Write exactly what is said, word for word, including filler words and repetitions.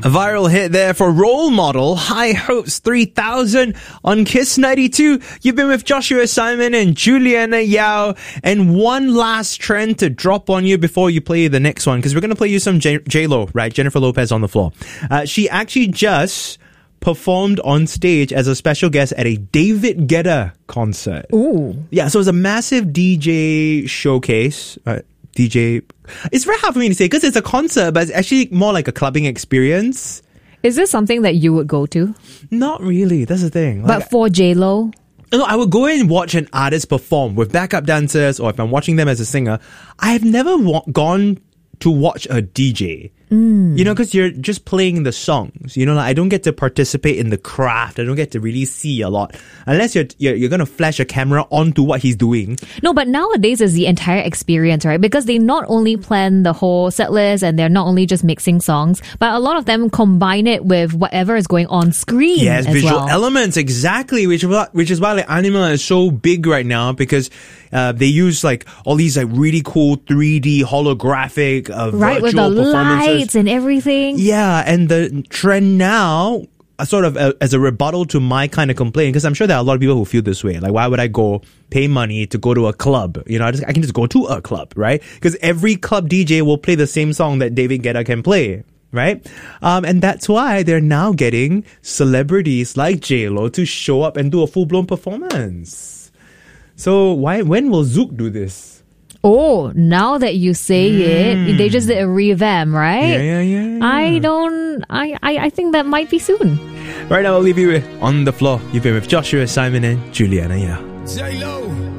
A viral hit there for Role Model, High Hopes three thousand on Kiss ninety-two. You've been with Joshua Simon and Juliana Yao. And one last trend to drop on you before you play the next one, because we're going to play you some J- J-Lo, right? Jennifer Lopez on the floor. Uh, she actually just performed on stage as a special guest at a David Guetta concert. Ooh. Yeah, so it was a massive D J showcase. Uh, D J... It's very hard for me to say because it's a concert, but it's actually more like a clubbing experience. Is this something that you would go to? Not really. That's the thing. Like, But for J-Lo? no, I would go and watch an artist perform with backup dancers, or if I'm watching them as a singer. I have never wa- gone to watch a D J. Mm. You know, because you're just playing the songs. You know, like, I don't get to participate in the craft. I don't get to really see a lot. Unless you're you're, you're going to flash a camera onto what he's doing. No, but nowadays is the entire experience, right? Because they not only plan the whole set list and they're not only just mixing songs, but a lot of them combine it with whatever is going on screen. Yes, as visual well. elements, exactly. Which is why, which is why like Anima is so big right now, because uh, they use like all these like really cool three D holographic uh, Right, with the virtual performances. lights and everything. Yeah, and the trend now, uh, sort of uh, as a rebuttal to my kind of complaint, because I'm sure there are a lot of people who feel this way. Like, why would I go pay money to go to a club? You know, I, just, I can just go to a club, right? Because every club D J will play the same song that David Guetta can play. Right? Um, and that's why they're now getting celebrities like J-Lo to show up and do a full-blown performance. So why? When will Zouk do this? Oh, now that you say mm. it, they just did a revamp, right? Yeah, yeah, yeah. yeah. I don't, I, I, I think that might be soon. Right now, I'll leave you with On the Floor. You've been with Joshua, Simon, and Juliana. Yeah. J-Lo.